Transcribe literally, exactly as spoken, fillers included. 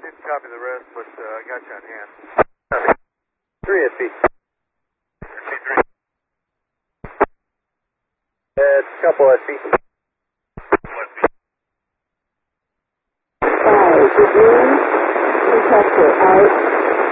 Didn't copy the rest, but uh, I got you on hand.